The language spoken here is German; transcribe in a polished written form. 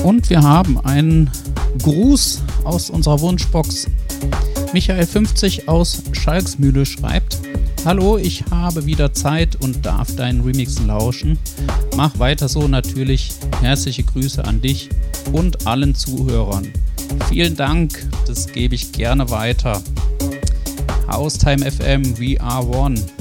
Und wir haben einen Gruß aus unserer Wunschbox. Michael 50 aus Schalksmühle schreibt: Hallo, ich habe wieder Zeit und darf deinen Remixen lauschen. Mach weiter so natürlich. Herzliche Grüße an dich und allen Zuhörern. Vielen Dank, das gebe ich gerne weiter. Haustime FM, we are one.